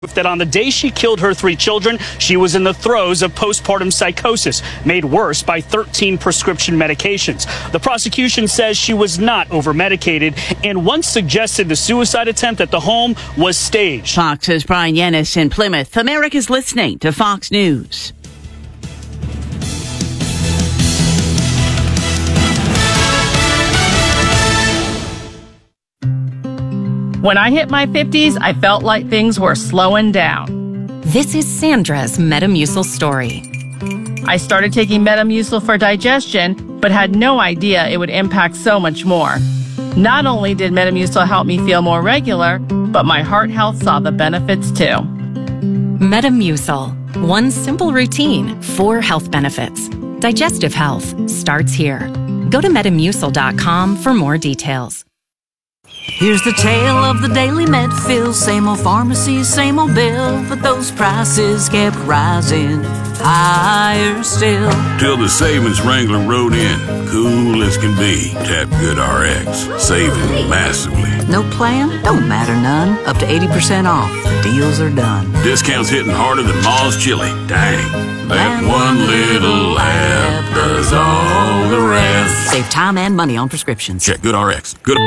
that on the day she killed her 3 children, she was in the throes of postpartum psychosis, made worse by 13 prescription medications. The prosecution says she was not over-medicated and once suggested the suicide attempt at the home was staged. Fox's Brian Yennis in Plymouth. America's listening to Fox News. When I hit my 50s, I felt like things were slowing down. This is Sandra's Metamucil story. I started taking Metamucil for digestion, but had no idea it would impact so much more. Not only did Metamucil help me feel more regular, but my heart health saw the benefits too. Metamucil. One simple routine, 4 health benefits. Digestive health starts here. Go to Metamucil.com for more details. Here's the tale of the daily Medfill. Same old pharmacy, same old bill, but those prices kept rising higher still. Till the savings wrangler rode in, cool as can be. Tap GoodRx, saving massively. No plan? Don't matter none. Up to 80% off. The deals are done. Discounts hitting harder than Ma's chili. Dang. That one little app does all the rest. Save time and money on prescriptions. Check GoodRx. Good.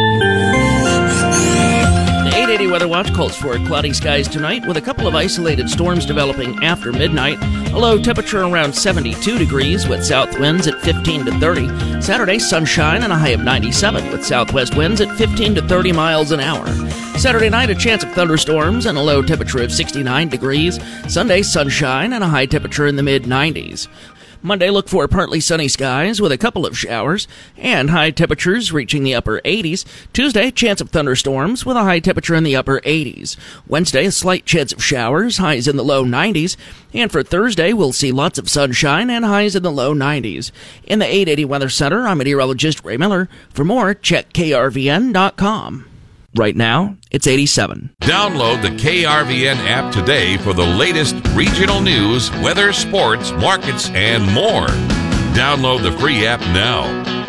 The 880 Weather Watch calls for cloudy skies tonight with a couple of isolated storms developing after midnight. A low temperature around 72 degrees with south winds at 15 to 30. Saturday, sunshine and a high of 97 with southwest winds at 15 to 30 miles an hour. Saturday night, a chance of thunderstorms and a low temperature of 69 degrees. Sunday, sunshine and a high temperature in the mid-90s. Monday, look for partly sunny skies with a couple of showers and high temperatures reaching the upper 80s. Tuesday, chance of thunderstorms with a high temperature in the upper 80s. Wednesday, a slight chance of showers, highs in the low 90s. And for Thursday, we'll see lots of sunshine and highs in the low 90s. In the 880 Weather Center, I'm meteorologist Ray Miller. For more, check krvn.com. Right now, it's 87. Download the KRVN app today for the latest regional news, weather, sports, markets, and more. Download the free app now.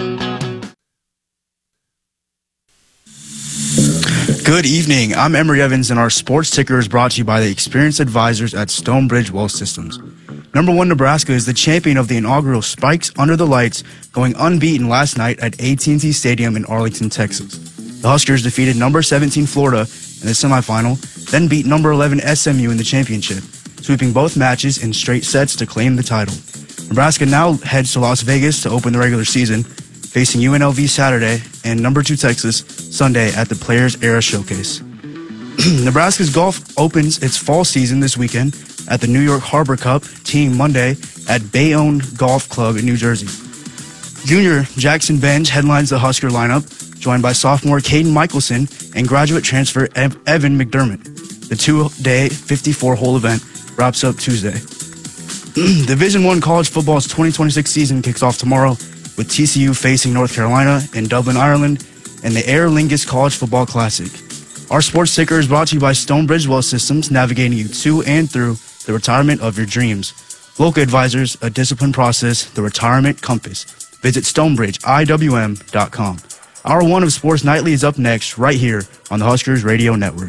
Good evening. I'm Emery Evans, and our sports ticker is brought to you by the experienced advisors at Stonebridge Wealth Systems. Number 1 Nebraska is the champion of the inaugural Spikes Under the Lights, going unbeaten last night at AT&T Stadium in Arlington, Texas. The Huskers defeated number 17 Florida in the semifinal, then beat number 11 SMU in the championship, sweeping both matches in straight sets to claim the title. Nebraska now heads to Las Vegas to open the regular season, facing UNLV Saturday and number 2 Texas Sunday at the Players Era Showcase. Nebraska's golf opens its fall season this weekend at the New York Harbor Cup, teeing Monday at Bayonne Golf Club in New Jersey. Junior Jackson Bench headlines the Husker lineup, joined by sophomore Caden Michelson and graduate transfer Evan McDermott. The 2-day, 54-hole event wraps up Tuesday. Division I college football's 2026 season kicks off tomorrow with TCU facing North Carolina in Dublin, Ireland, and the Aer Lingus College Football Classic. Our sports ticker is brought to you by Stonebridge Wealth Systems, navigating you to and through the retirement of your dreams. Local advisors, a disciplined process, the retirement compass. Visit StonebridgeIWM.com. Hour 1 of Sports Nightly is up next, right here on the Huskers Radio Network.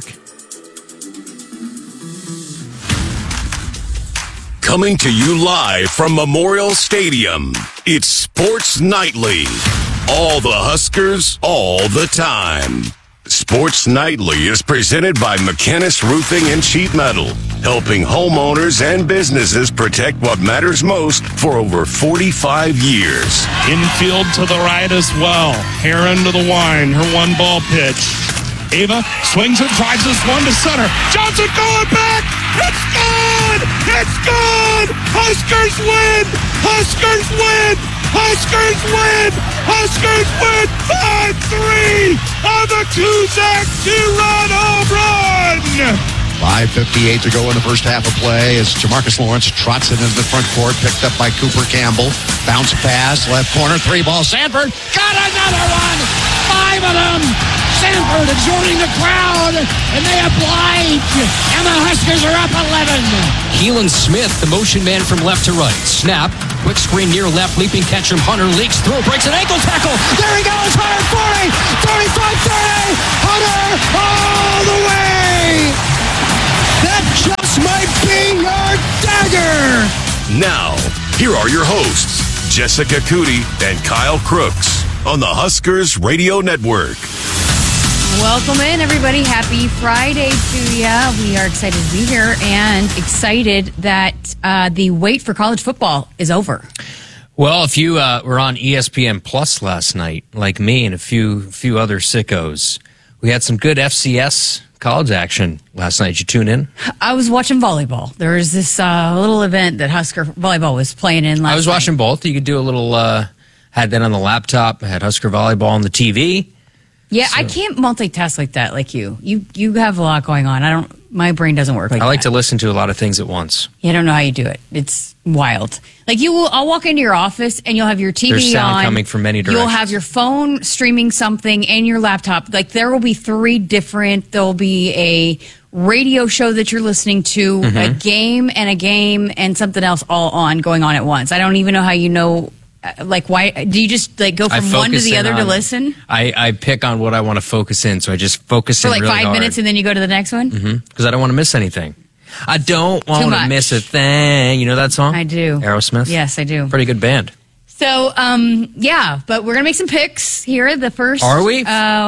Coming to you live from Memorial Stadium, it's Sports Nightly. All the Huskers, all the time. Sports Nightly is presented by McKinnis Roofing and Sheet Metal, helping homeowners and businesses protect what matters most for over 45 years. Infield to the right as well. Heron to the wine, her 1-ball pitch. Ava swings and drives this one to center. Johnson going back. It's good! It's good! Huskers win! Huskers win! Huskers win! Huskers win 5-3 on the Kuzak 2-run home run! 5:58 to go in the first half of play as Jamarcus Lawrence trots it into the front court, picked up by Cooper Campbell. Bounce pass, left corner, 3-ball. Sanford got another one! 5 of them! Sanford joining the crowd, and they oblige, and the Huskers are up 11. Keelan Smith, the motion man from left to right. Snap, quick screen near left, leaping catch from Hunter, leaks through, breaks an ankle tackle. There he goes, Hunter, 40, 35-30, Hunter all the way. That just might be your dagger! Now, here are your hosts, Jessica Cootie and Kyle Crooks on the Huskers Radio Network. Welcome in, everybody. Happy Friday to ya. We are excited to be here and excited that the wait for college football is over. Well, if you were on ESPN Plus last night, like me and a few other sickos, we had some good FCS college action last night. Did you tune in? I was watching volleyball. There was this little event that Husker volleyball was playing in last night. I was watching both. You could do a little, had that on the laptop, had Husker volleyball on the TV. Yeah, so. I can't multitask like that, like you. You have a lot going on. My brain doesn't work like that. I like to listen to a lot of things at once. Yeah, I don't know how you do it. It's wild. Like I'll walk into your office and you'll have your TV There's sound on. coming from many directions. You'll have your phone streaming something and your laptop. Like there will be there'll be a radio show that you're listening to, a game and something else all going on at once. I don't even know how you know. Like, why do you just go from one to the other to listen? I pick on what I want to focus in, so I just focus for in really 5 minutes and then you go to the next one? Because I don't want to miss anything. I don't want to miss a thing. You know that song? I do. Aerosmith? Yes, I do. Pretty good band. So, yeah, but we're going to make some picks here. The first. Are we?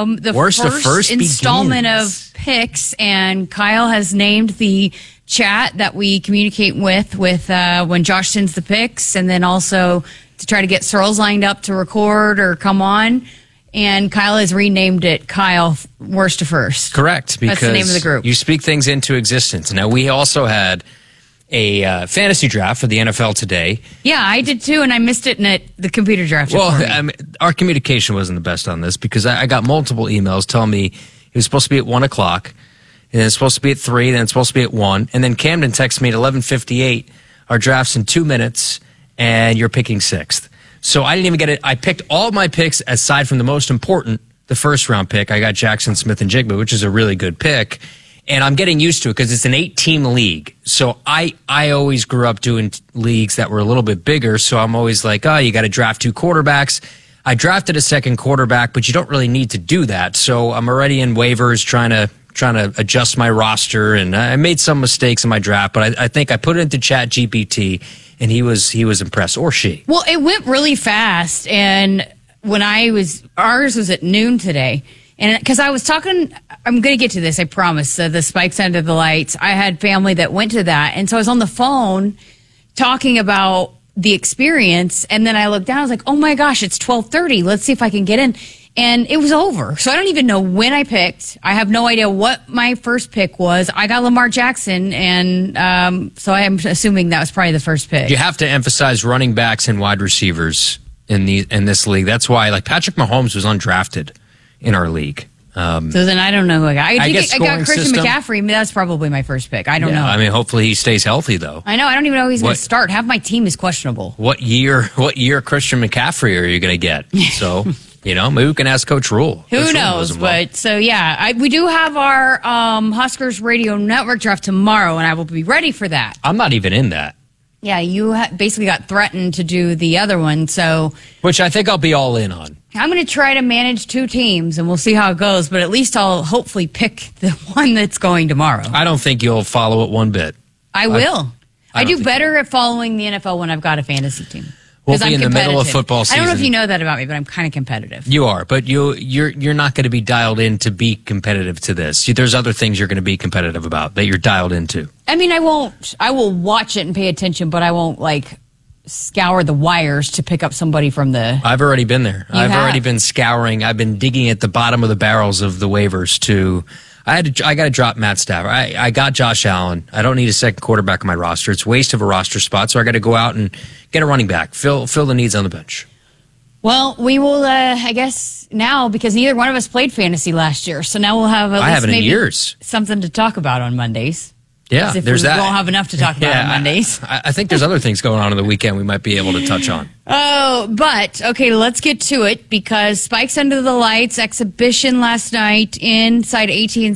The first installment of picks, and Kyle has named the chat that we communicate with when Josh sends the picks, and then also to try to get Searles lined up to record or come on. And Kyle has renamed it Kyle Worst to First. Correct. Because that's the name of the group. You speak things into existence. Now, we also had a fantasy draft for the NFL today. Yeah, I did too, and I missed it in the computer draft. Well, our communication wasn't the best on this because I got multiple emails telling me it was supposed to be at 1 o'clock, and then it's supposed to be at 3, then it's supposed to be at 1, and then Camden texted me at 11:58, our draft's in 2 minutes, and you're picking 6th. So I didn't even get it. I picked all of my picks aside from the most important, the first round pick. I got Jackson Smith and Jigba, which is a really good pick. And I'm getting used to it because it's an 8-team league. So I always grew up doing leagues that were a little bit bigger. So I'm always like, you got to draft 2 quarterbacks. I drafted a second quarterback, but you don't really need to do that. So I'm already in waivers trying to adjust my roster. And I made some mistakes in my draft, but I think I put it into ChatGPT. And he was impressed, or she. Well, it went really fast, and ours was at noon today, and because I was talking, I'm going to get to this, I promise. The Spikes Under the Lights. I had family that went to that, and so I was on the phone talking about the experience, and then I looked down. I was like, "Oh my gosh, it's 12:30. Let's see if I can get in." And it was over. So I don't even know when I picked. I have no idea what my first pick was. I got Lamar Jackson, and so I'm assuming that was probably the first pick. You have to emphasize running backs and wide receivers in this league. That's why, Patrick Mahomes was undrafted in our league. So then I don't know who I got. I got Christian system. McCaffrey. That's probably my first pick. I don't know. I mean, hopefully he stays healthy, though. I know. I don't even know who he's going to start. Half my team is questionable. What year Christian McCaffrey are you going to get? So... maybe we can ask Coach Rule. Who knows? But so, yeah, we do have our Huskers Radio Network draft tomorrow, and I will be ready for that. I'm not even in that. Yeah, you basically got threatened to do the other one, so. Which I think I'll be all in on. I'm going to try to manage 2 teams, and we'll see how it goes, but at least I'll hopefully pick the one that's going tomorrow. I don't think you'll follow it one bit. I will. I do better at following the NFL when I've got a fantasy team. We'll be in the middle of football season. I don't know if you know that about me, but I'm kind of competitive. You are, but you're not going to be dialed in to be competitive to this. There's other things you're going to be competitive about that you're dialed into. I mean, I will watch it and pay attention, but I won't scour the wires to pick up somebody from the. I've already been there. I've already been scouring. I've been digging at the bottom of the barrels of the waivers to. I got to drop Matt Stafford. I got Josh Allen. I don't need a second quarterback on my roster. It's a waste of a roster spot, so I got to go out and get a running back. Fill the needs on the bench. Well, we will, I guess, now, because neither one of us played fantasy last year, so now we'll have at least maybe something to talk about on Mondays. Yeah, there's that. We won't have enough to talk about on Mondays. I think there's other things going on the weekend we might be able to touch on. Oh, but, okay, let's get to it, because Spikes Under the Lights exhibition last night inside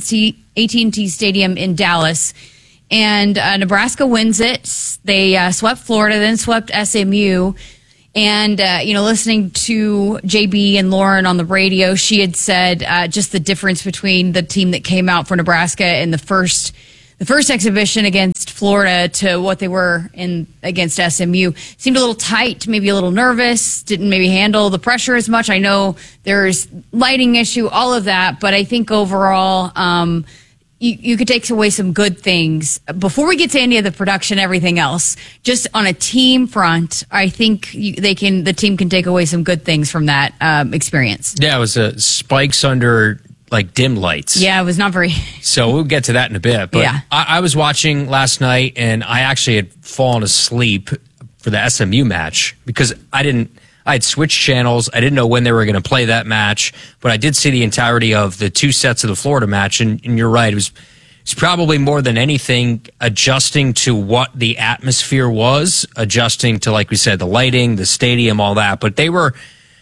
AT&T Stadium in Dallas, and Nebraska wins it. They swept Florida, then swept SMU. And, listening to JB and Lauren on the radio, she had said just the difference between the team that came out for Nebraska in the first the first exhibition against Florida to what they were in against SMU. Seemed a little tight, maybe a little nervous, didn't maybe handle the pressure as much. I know there's lighting issue, all of that, but I think overall, you could take away some good things. Before we get to any of the production, everything else, just on a team front, I think the team can take away some good things from that experience. Yeah, it was spikes under like dim lights. Yeah, it was not very. So we'll get to that in a bit. But yeah. I was watching last night, and I actually had fallen asleep for the SMU match because I had switched channels. I didn't know when they were going to play that match, but I did see the entirety of the 2 sets of the Florida match. And you're right. It's probably more than anything adjusting to what the atmosphere was, adjusting to, like we said, the lighting, the stadium, all that. But there were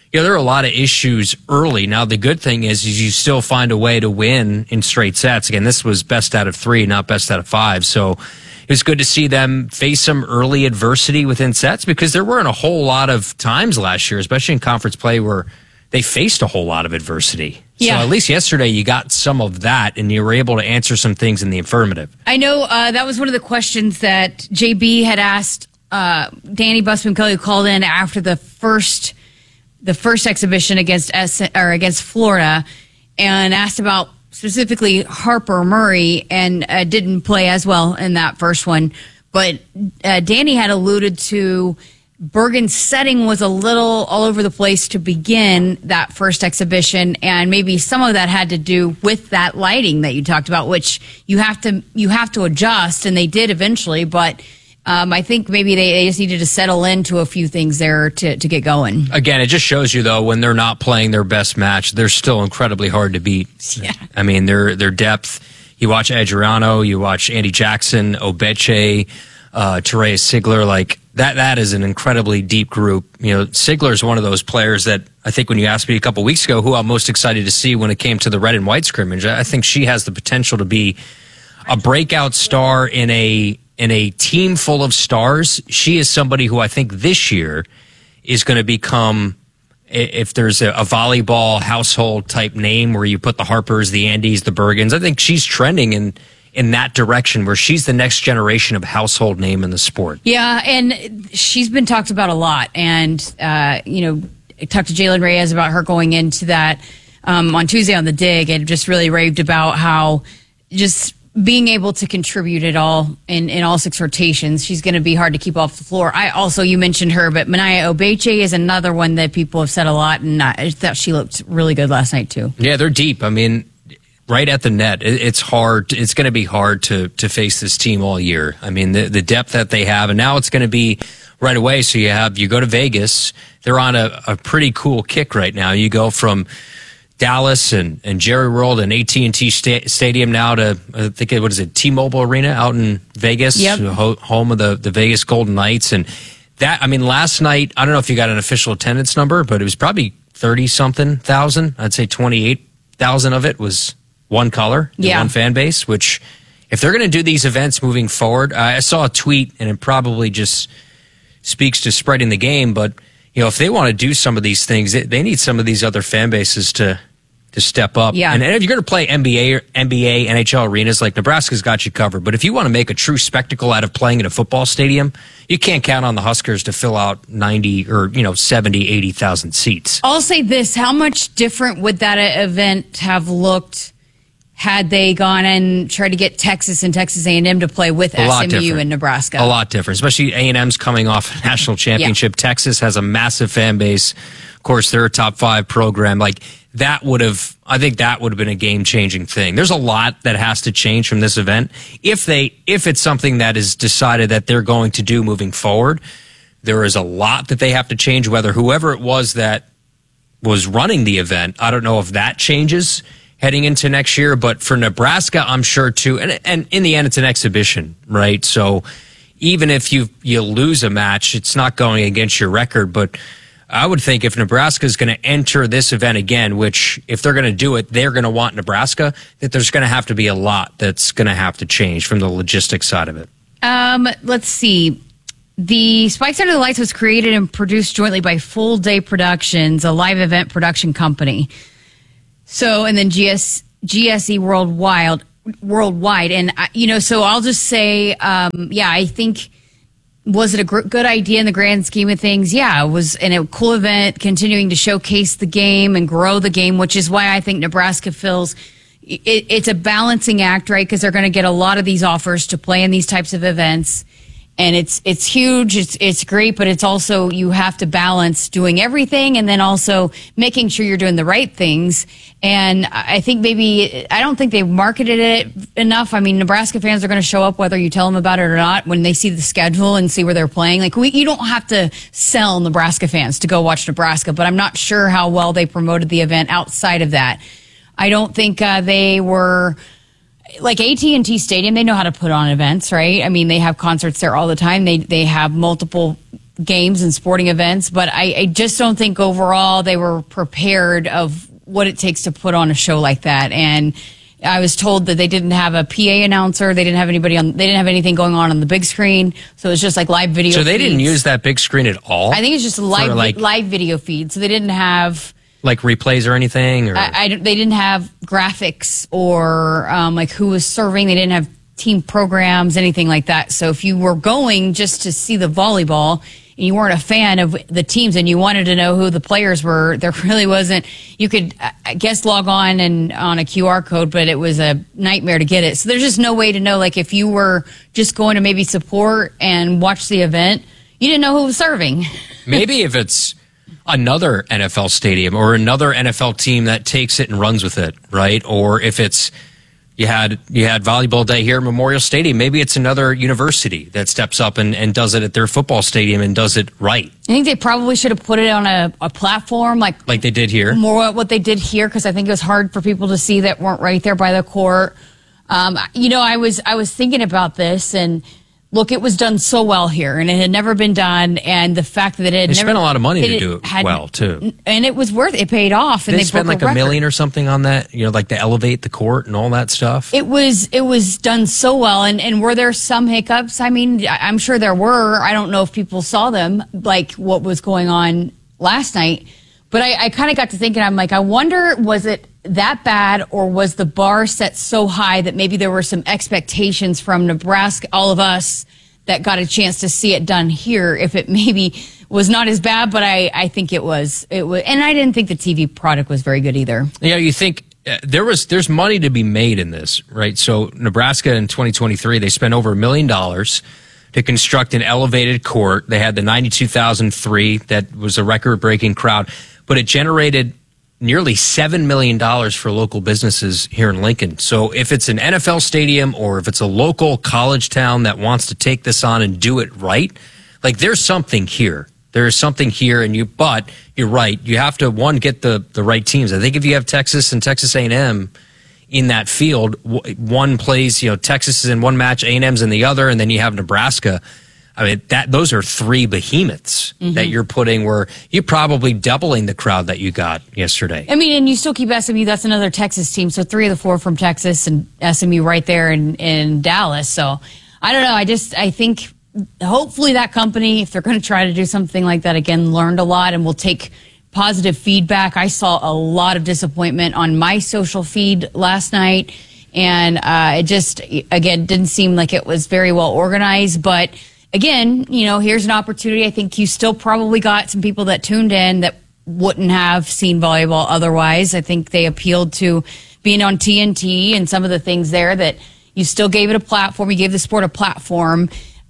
a lot of issues early. Now, the good thing is you still find a way to win in straight sets. Again, this was best out of 3, not best out of 5. So it was good to see them face some early adversity within sets because there weren't a whole lot of times last year, especially in conference play, where they faced a whole lot of adversity. Yeah. So at least yesterday you got some of that and you were able to answer some things in the affirmative. I know that was one of the questions that JB had asked Danny Busman-Kelly, who called in after the first exhibition against Florida, and asked about specifically Harper Murray, and didn't play as well in that first one. But Danny had alluded to Bergen's setting was a little all over the place to begin that first exhibition, and maybe some of that had to do with that lighting that you talked about, which you have to adjust, and they did eventually, but I think maybe they just needed to settle into a few things there to get going. Again, it just shows you, though, when they're not playing their best match, they're still incredibly hard to beat. Yeah. I mean, their depth. You watch Adriano, you watch Andy Jackson, Obeche, Therese Sigler, like that is an incredibly deep group. You know, Sigler is one of those players that I think when you asked me a couple weeks ago who I'm most excited to see when it came to the red and white scrimmage, I think she has the potential to be a breakout star in a team full of stars. She is somebody who I think this year is going to become, if there's a volleyball household type name where you put the Harpers, the Andys, the Bergens, I think she's trending in that direction where she's the next generation of household name in the sport. Yeah, and she's been talked about a lot. And, I talked to Jalen Reyes about her going into that on Tuesday on The Dig, and just really raved about how just being able to contribute at all in all 6 rotations. She's going to be hard to keep off the floor. You mentioned her, but Manaya Obeche is another one that people have said a lot, and I thought she looked really good last night too. Yeah, they're deep. I mean, right at the net, it's hard. It's going to be hard to face this team all year. I mean, the depth that they have, and now it's going to be right away. So you go to Vegas. They're on a pretty cool kick right now. You go from Dallas and Jerry World and AT&T Stadium now to, I think, T-Mobile Arena out in Vegas, yep. Home of the Vegas Golden Knights. And that, I mean, last night, I don't know if you got an official attendance number, but it was probably 30-something thousand. I'd say 28,000 of it was one color, one fan base, which if they're going to do these events moving forward, I saw a tweet, and it probably just speaks to spreading the game, but if they want to do some of these things, they need some of these other fan bases to step up. Yeah. And if you're going to play NBA, NHL arenas, like Nebraska's got you covered. But if you want to make a true spectacle out of playing in a football stadium, you can't count on the Huskers to fill out 90 or 70, 80,000 seats. I'll say this: how much different would that event have looked had they gone and tried to get Texas and Texas A&M to play with SMU and Nebraska? A lot different, especially A&M's coming off a national championship. Yeah. Texas has a massive fan base. Of course, they're a top 5 program. Like, I think that would have been a game-changing thing. There's a lot that has to change from this event. If it's something that is decided that they're going to do moving forward, there is a lot that they have to change, whether whoever it was that was running the event, I don't know if that changes heading into next year, but for Nebraska, I'm sure too. And in the end, it's an exhibition, right? So even if you lose a match, it's not going against your record. But I would think if Nebraska is going to enter this event again, which if they're going to do it, they're going to want Nebraska, that there's going to have to be a lot that's going to have to change from the logistics side of it. Let's see. The Spikes Under the Lights was created and produced jointly by Full Day Productions, a live event production company. So, and then GSE Worldwide. worldwide. And, so I'll just say, I think, was it a good idea in the grand scheme of things? Yeah, it was a cool event, continuing to showcase the game and grow the game, which is why I think Nebraska feels it's a balancing act, right? Because they're going to get a lot of these offers to play in these types of events. And it's huge. It's great, but it's also, you have to balance doing everything and then also making sure you're doing the right things. And I think I don't think they've marketed it enough. I mean, Nebraska fans are going to show up whether you tell them about it or not when they see the schedule and see where they're playing. Like, you don't have to sell Nebraska fans to go watch Nebraska, but I'm not sure how well they promoted the event outside of that. I don't think they were... Like AT&T Stadium, they know how to put on events, right? I mean, they have concerts there all the time. They have multiple games and sporting events, but I just don't think overall they were prepared of what it takes to put on a show like that. And I was told that they didn't have a PA announcer. They didn't have they didn't have anything going on the big screen. So it was just like live video. So they didn't use that big screen at all? I think it's just a live video feed. So they didn't have... Like replays or anything? Or? They didn't have graphics or like who was serving. They didn't have team programs, anything like that. So if you were going just to see the volleyball and you weren't a fan of the teams and you wanted to know who the players were, there really wasn't. You could, I guess, log on and on a QR code, but it was a nightmare to get it. So there's just no way to know. Like if you were just going to maybe support and watch the event, you didn't know who was serving. Maybe if it's another NFL stadium or another NFL team that takes it and runs with it, right? Or if it's you had volleyball day here at Memorial Stadium, maybe it's another university that steps up and does it at their football stadium and does it right. I think they probably should have put it on a platform like they did here. More what they did here, because I think it was hard for people to see that weren't right there by the court. I was thinking about this, and look, it was done so well here, and it had never been done. And the fact that they spent a lot of money to do it well too, and it was worth it. It paid off, and they spent like $1 million or something on that. Like to elevate the court and all that stuff. It was done so well, and were there some hiccups? I mean, I'm sure there were. I don't know if people saw them, like what was going on last night. But I kind of got to thinking, I'm like, I wonder, was it that bad, or was the bar set so high that maybe there were some expectations from Nebraska, all of us, that got a chance to see it done here, if it maybe was not as bad, but I think it was, and I didn't think the TV product was very good either. Yeah, you think there's money to be made in this, right? So Nebraska in 2023, they spent over $1 million to construct an elevated court. They had the 92,003, that was a record-breaking crowd, but it generated nearly $7 million for local businesses here in Lincoln. So if it's an NFL stadium or if it's a local college town that wants to take this on and do it right, like there's something here. There is something here, but you're right. You have to, one, get the right teams. I think if you have Texas and Texas A&M in that field, one plays, Texas is in one match, A&M's in the other, and then you have Nebraska. I mean, those are three behemoths that you're putting, where you're probably doubling the crowd that you got yesterday. I mean, and you still keep SMU. That's another Texas team. So 3 of the 4 from Texas, and SMU right there in Dallas. So I don't know. I think hopefully that company, if they're going to try to do something like that again, learned a lot and will take positive feedback. I saw a lot of disappointment on my social feed last night. And it just, again, didn't seem like it was very well organized. But again, here's an opportunity. I think you still probably got some people that tuned in that wouldn't have seen volleyball otherwise. I think they appealed to being on TNT and some of the things there, that you still gave it a platform. You gave the sport a platform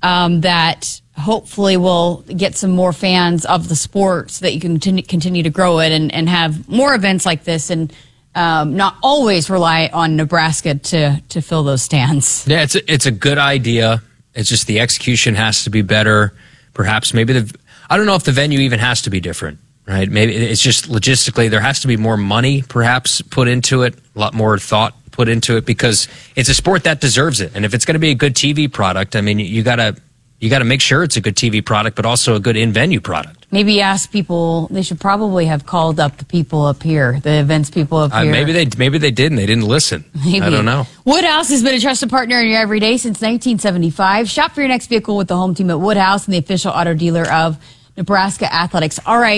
that hopefully will get some more fans of the sport so that you can continue to grow it and have more events like this, and not always rely on Nebraska to fill those stands. Yeah, it's a good idea. It's just the execution has to be better. Perhaps maybe I don't know if the venue even has to be different, right? Maybe it's just logistically there has to be more money perhaps put into it, a lot more thought put into it, because it's a sport that deserves it. And if it's going to be a good TV product, I mean, you got to make sure it's a good TV product, but also a good in-venue product. Maybe ask people. They should probably have called up the people up here, the events people up here. Maybe they did, and they didn't listen. Maybe. I don't know. Woodhouse has been a trusted partner in your everyday since 1975. Shop for your next vehicle with the home team at Woodhouse and the official auto dealer of Nebraska Athletics. All right,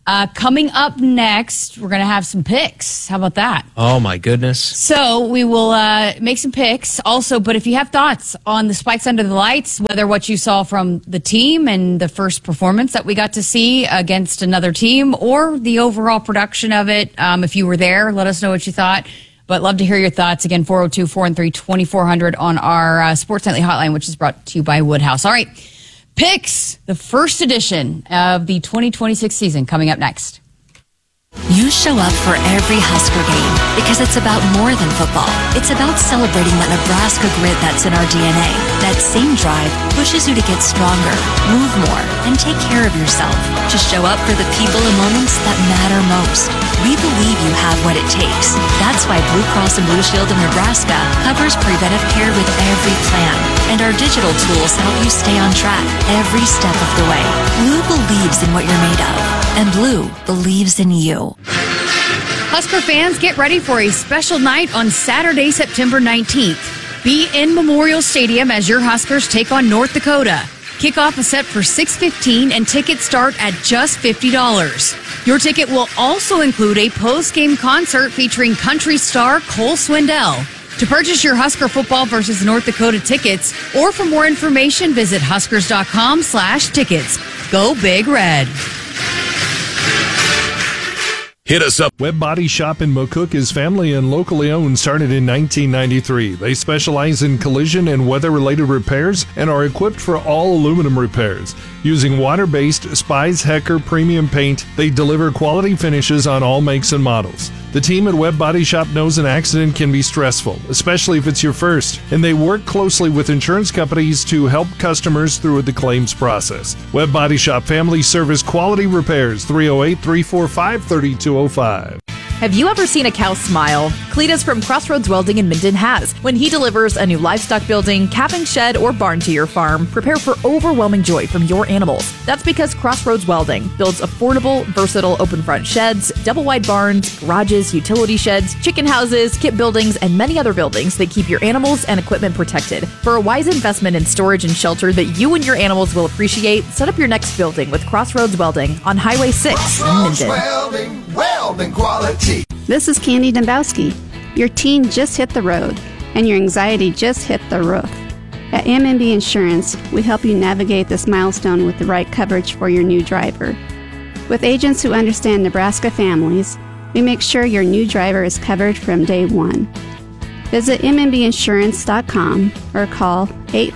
Coming up next, we're going to have some picks. How about that? Oh, my goodness. So we will make some picks also, but if you have thoughts on the Spikes Under the Lights, whether what you saw from the team and the first performance that we got to see against another team or the overall production of it, if you were there, let us know what you thought. But love to hear your thoughts. Again, 402-413-2400 on our Sports Nightly hotline, which is brought to you by Woodhouse. All right. Picks, the first edition of the 2026 season coming up next. You show up for every Husker game because it's about more than football. It's about celebrating that Nebraska grit that's in our DNA. That same drive pushes you to get stronger, move more, and take care of yourself. To show up for the people and moments that matter most. We believe you have what it takes. That's why Blue Cross and Blue Shield of Nebraska covers preventive care with every plan. And our digital tools help you stay on track every step of the way. Blue believes in what you're made of. And Blue believes in you. Husker fans, get ready for a special night on Saturday, September 19th. Be in Memorial Stadium as your Huskers take on North Dakota. Kickoff is set for 6:15 and tickets start at just $50. Your ticket will also include a post-game concert featuring country star Cole Swindell. To purchase your Husker football versus North Dakota tickets or for more information, visit huskers.com/tickets. Go Big Red. Hit us up. Webb Body Shop in McCook is family and locally owned, started in 1993. They specialize in collision and weather-related repairs and are equipped for all aluminum repairs. Using water-based Spies Hecker premium paint, they deliver quality finishes on all makes and models. The team at Webb Body Shop knows an accident can be stressful, especially if it's your first, and they work closely with insurance companies to help customers through the claims process. Webb Body Shop Family Service Quality Repairs, 308-345-3205. Have you ever seen a cow smile? Cletus from Crossroads Welding in Minden has. When he delivers a new livestock building, calving shed, or barn to your farm, prepare for overwhelming joy from your animals. That's because Crossroads Welding builds affordable, versatile open front sheds, double wide barns, garages, utility sheds, chicken houses, kit buildings, and many other buildings that keep your animals and equipment protected. For a wise investment in storage and shelter that you and your animals will appreciate, set up your next building with Crossroads Welding on Highway 6 in Minden. Welding quality. This is Candy Dembowski. Your teen just hit the road, and your anxiety just hit the roof. At M&B Insurance, we help you navigate this milestone with the right coverage for your new driver. With agents who understand Nebraska families, we make sure your new driver is covered from day one. Visit MNBinsurance.com or call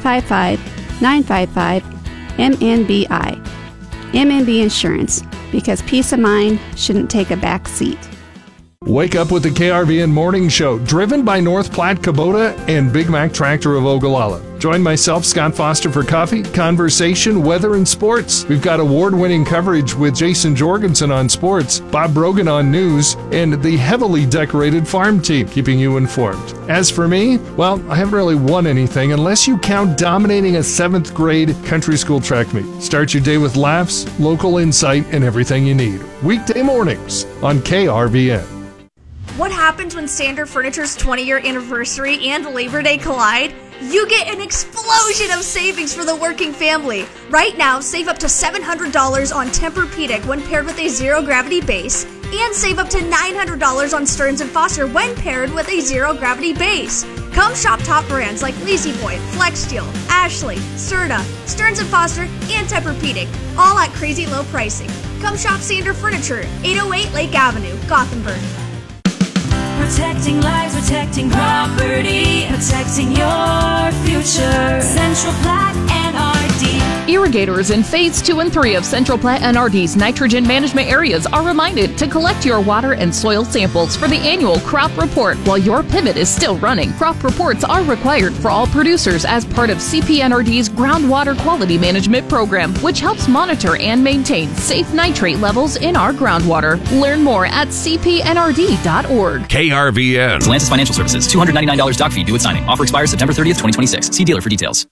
855-955-MNBI. M&B Insurance, because peace of mind shouldn't take a back seat. Wake up with the KRVN Morning Show, driven by North Platte Kubota and Big Mac Tractor of Ogallala. Join myself, Scott Foster, for coffee, conversation, weather, and sports. We've got award-winning coverage with Jason Jorgensen on sports, Bob Brogan on news, and the heavily decorated farm team, keeping you informed. As for me, well, I haven't really won anything unless you count dominating a 7th grade country school track meet. Start your day with laughs, local insight, and everything you need. Weekday mornings on KRVN. What happens when Standard Furniture's 20-year anniversary and Labor Day collide? You get an explosion of savings for the working family. Right now, save up to $700 on Tempur-Pedic when paired with a zero-gravity base, and save up to $900 on Stearns & Foster when paired with a zero-gravity base. Come shop top brands like La-Z-Boy, FlexSteel, Ashley, Serta, Stearns & Foster, and Tempur-Pedic, all at crazy low pricing. Come shop Standard Furniture, 808 Lake Avenue, Gothenburg. Protecting lives, protecting property, protecting your future. Central Platte NRD. Irrigators in Phase 2 and 3 of Central Platte NRD's nitrogen management areas are reminded to collect your water and soil samples for the annual crop report while your pivot is still running. Crop reports are required for all producers as part of CPNRD's groundwater quality management program, which helps monitor and maintain safe nitrate levels in our groundwater. Learn more at cpnrd.org. KRVN. Atlantis Financial Services. $299 doc fee due at signing. Offer expires September 30th, 2026. See dealer for details.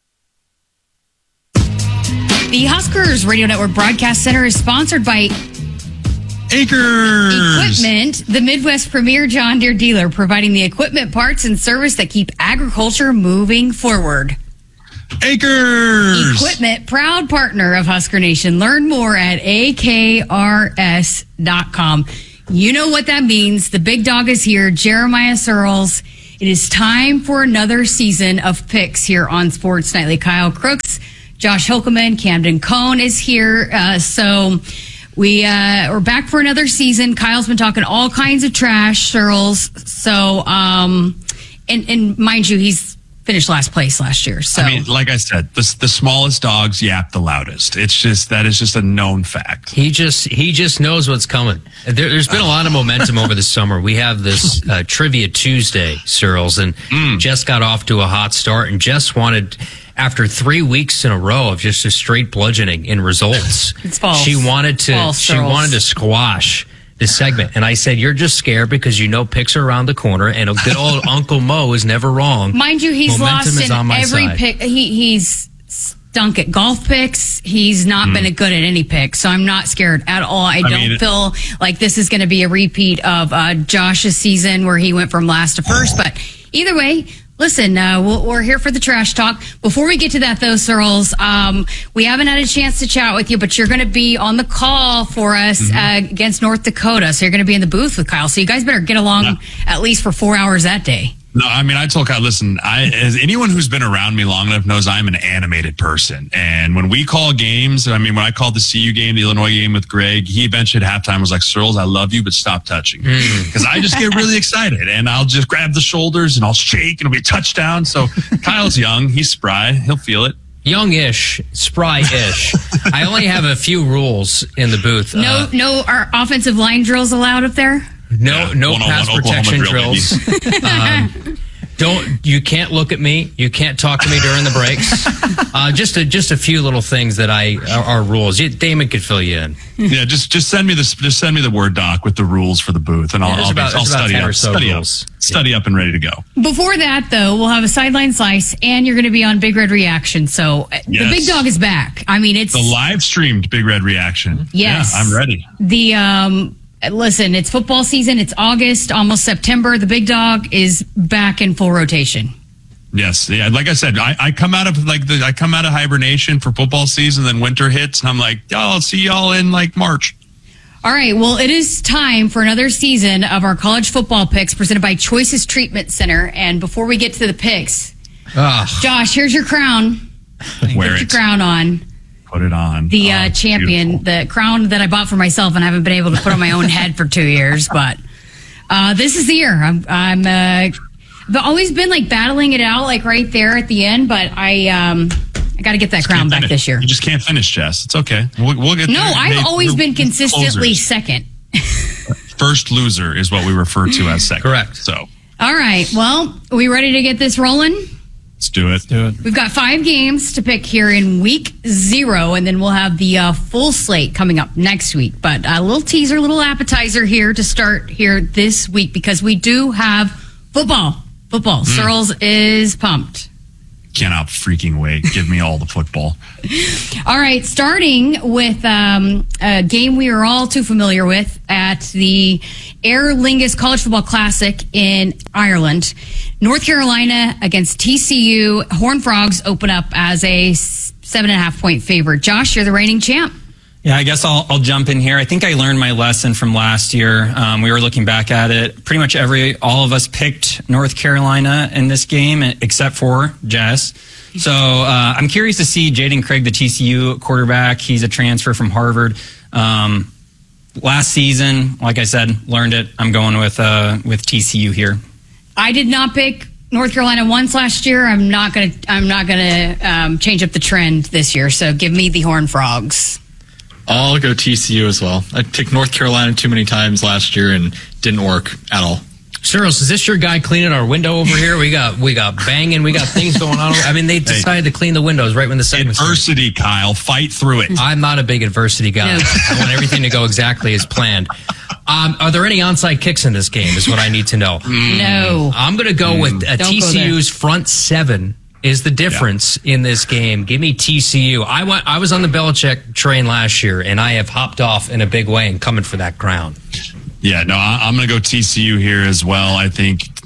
The Huskers Radio Network Broadcast Center is sponsored by Acres Equipment, the Midwest premier John Deere dealer, providing the equipment, parts, and service that keep agriculture moving forward. Acres Equipment, proud partner of Husker Nation. Learn more at akrs.com. You know what that means. The big dog is here, Jeremiah Searles. It is time for another season of picks here on Sports Nightly. Kyle Crooks, Josh Hilkeman, Camden Cohn is here. So we're back for another season. Kyle's been talking all kinds of trash, Searles. So, and mind you, he's finished last place last year. So, I mean, like I said, the smallest dogs yap the loudest. That is just a known fact. He just knows what's coming. There's been a lot of momentum over the summer. We have this Trivia Tuesday, Searles, and Jess got off to a hot start, and Jess wanted, after 3 weeks in a row of just a straight bludgeoning in results, it's false. She wanted to squash this segment. And I said, you're just scared because you know picks are around the corner, and a good old Uncle Mo is never wrong. Mind you, he's Momentum lost is in on my every side. pick. He's stunk at golf picks. He's not been good at any pick, so I'm not scared at all. I don't feel like this is going to be a repeat of Josh's season where he went from last to first. But either way, listen, we're here for the trash talk. Before we get to that, though, Searles, we haven't had a chance to chat with you, but you're going to be on the call for us against North Dakota. So you're going to be in the booth with Kyle. So you guys better get along at least for 4 hours that day. No, I mean, I told Kyle, listen, as anyone who's been around me long enough knows I'm an animated person. And when we call games, I mean, when I called the CU game, the Illinois game with Greg, he eventually at halftime was like, Searles, I love you, but stop touching me. Because I just get really excited, and I'll just grab the shoulders and I'll shake and it'll be a touchdown. So Kyle's young. He's spry. He'll feel it. Youngish, spry-ish. I only have a few rules in the booth. No, are offensive line drills allowed up there? No pass protection drills. You can't look at me. You can't talk to me during the breaks. Just a few little things that are rules. Damon could fill you in. Yeah, just send me the Word doc with the rules for the booth, and I'll study up and ready to go. Before that, though, we'll have a sideline slice, and you're going to be on Big Red Reaction. So the big dog is back. I mean, it's the live streamed Big Red Reaction. Yes, yeah, I'm ready. Listen, it's football season. It's August, almost September. The big dog is back in full rotation. Yes, yeah. Like I said, I come out of hibernation for football season, then winter hits, and I'm like, I'll see y'all in like March. All right. Well, it is time for another season of our college football picks presented by Choices Treatment Center. And before we get to the picks, Josh, here's your crown. Wear Put your crown on. Put it on. The champion, beautiful. the crown that I bought for myself and haven't been able to put on my own head for 2 years. But this is the year. I've always been like battling it out, like right there at the end. But I got to get that crown back this year. You just can't finish, Jess. It's okay. We'll get there. No, I've always been consistently closers. second. First loser is what we refer to as second. Correct. So. All right. Well, are we ready to get this rolling? Let's do it. We've got 5 games to pick here in week 0, and then we'll have the full slate coming up next week. But a little teaser, little appetizer here to start here this week because we do have football. Searles is pumped. Cannot freaking wait. Give me all the football. All right, starting with a game we are all too familiar with at the Aer Lingus College Football Classic in Ireland. North Carolina against TCU. Horned Frogs open up as a 7.5-point favorite. Josh, you're the reigning champ. Yeah, I guess I'll jump in here. I think I learned my lesson from last year. We were looking back at it. Pretty much all of us picked North Carolina in this game, except for Jess. So I'm curious to see Jaden Craig, the TCU quarterback. He's a transfer from Harvard. Last season, like I said, learned it. I'm going with TCU here. I did not pick North Carolina once last year. I'm not gonna change up the trend this year. So give me the Horned Frogs. I'll go TCU as well. I picked North Carolina too many times last year and didn't work at all. Searles, is this your guy cleaning our window over here? We got banging, we got things going on. I mean, they decided to clean the windows right when the segment started. Adversity, Kyle. Fight through it. I'm not a big adversity guy. No. I want everything to go exactly as planned. Are there any onside kicks in this game is what I need to know. No. I'm going to go with TCU's front 7 is the difference in this game. Give me TCU. I was on the Belichick train last year, and I have hopped off in a big way and coming for that crown. Yeah, no, I'm going to go TCU here as well. I think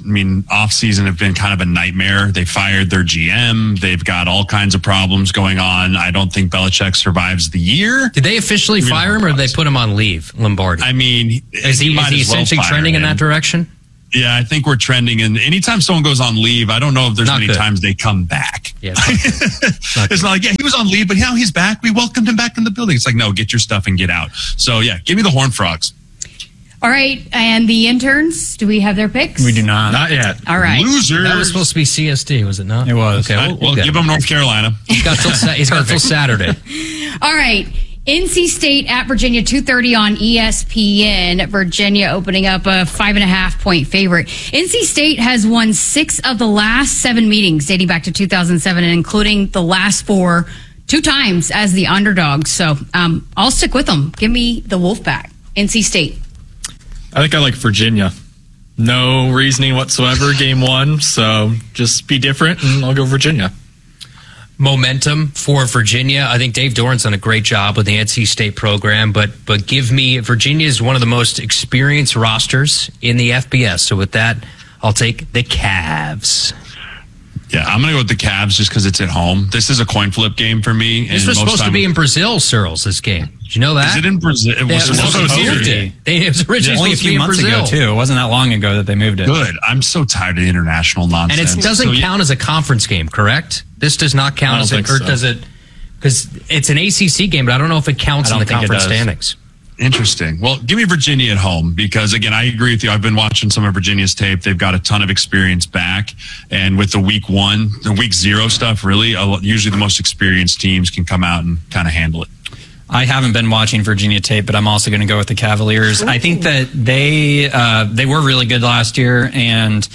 off season have been kind of a nightmare. They fired their GM. They've got all kinds of problems going on. I don't think Belichick survives the year. Did they officially fire him, or did they put him on leave, Lombardi? I mean, is he essentially trending in that direction? Yeah, I think we're trending. And anytime someone goes on leave, I don't know if there's many times they come back. Yeah, it's not like, yeah, he was on leave, but now he's back. We welcomed him back in the building. It's like, no, get your stuff and get out. So, yeah, give me the Horned Frogs. All right, and the interns, do we have their picks? We do not. Not yet. All right. Losers. That was supposed to be CSD, was it not? It was. Okay, we'll give them North Carolina. He's got till Saturday. All right. NC State at Virginia, 2:30 on ESPN. Virginia opening up a 5.5-point favorite. NC State has won 6 of the last 7 meetings dating back to 2007, and including the last 4, 2 times as the underdog. So I'll stick with them. Give me the Wolfpack. NC State. I think I like Virginia. No reasoning whatsoever, game 1. So just be different, and I'll go Virginia. Momentum for Virginia. I think Dave Doran's done a great job with the NC State program, but give me, Virginia is one of the most experienced rosters in the FBS. So with that, I'll take the Cavs. Yeah, I'm going to go with the Cavs just because it's at home. This is a coin flip game for me. This was supposed to be in Brazil, Searles, this game. Did you know that? Is it in Brazil? It was supposed to be. It was originally only a few months ago, too. It wasn't that long ago that they moved it. Good. I'm so tired of the international nonsense. And it doesn't count as a conference game, correct? This does not count as does it? Because it's an ACC game, but I don't know if it counts in the conference standings. Interesting. Well, give me Virginia at home because, again, I agree with you. I've been watching some of Virginia's tape. They've got a ton of experience back. And with the week 1, the week 0 stuff, really, usually the most experienced teams can come out and kind of handle it. I haven't been watching Virginia tape, but I'm also going to go with the Cavaliers. I think that they were really good last year, and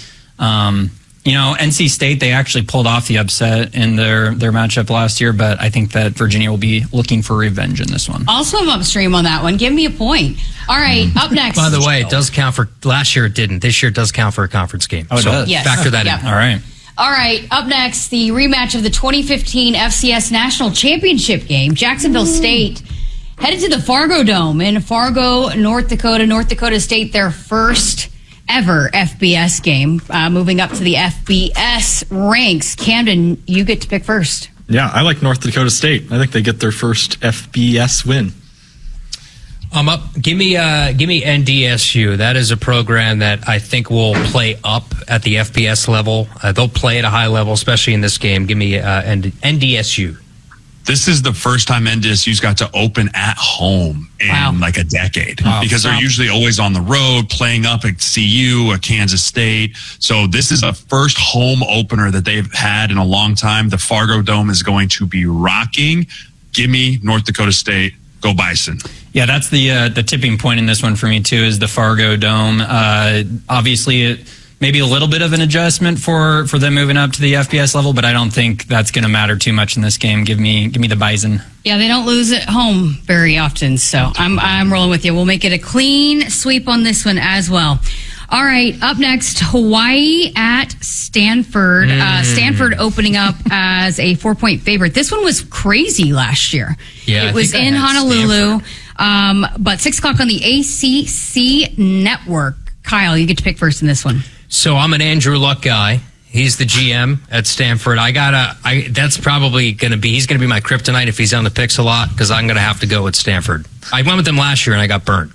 NC State, they actually pulled off the upset in their matchup last year, but I think that Virginia will be looking for revenge in this one. Also, I'm upstream on that one. Give me a point. All right, up next. By the way, it does count for last year. It didn't. This year it does count for a conference game. Oh, it does. Yes. Factor that in. All right. All right, up next, the rematch of the 2015 FCS National Championship game. Jacksonville State headed to the Fargo Dome in Fargo, North Dakota. North Dakota State, their first ever FBS game, moving up to the FBS ranks. Camden, you get to pick first. Yeah, I like North Dakota State. I think they get their first FBS win. I'm up. Give me NDSU. That is a program that I think will play up at the FBS level. They'll play at a high level, especially in this game. Give me NDSU. This is the first time NDSU's got to open at home in like a decade because they're usually always on the road playing up at CU, at Kansas State. So this is the first home opener that they've had in a long time. The Fargo Dome is going to be rocking. Give me North Dakota State. Go Bison. Yeah, that's the tipping point in this one for me too, is the Fargo Dome. Obviously, maybe a little bit of an adjustment for them moving up to the FBS level, but I don't think that's going to matter too much in this game. Give me the Bison. Yeah, they don't lose at home very often, so I'm rolling with you. We'll make it a clean sweep on this one as well. All right, up next, Hawaii at Stanford. Stanford opening up as a 4-point favorite. This one was crazy last year. Yeah, it was in Honolulu, but 6 o'clock on the ACC network. Kyle, you get to pick first in this one. So I'm an Andrew Luck guy. He's the GM at Stanford. That's probably going to be, he's going to be my kryptonite if he's on the picks a lot, because I'm going to have to go with Stanford. I went with them last year and I got burnt.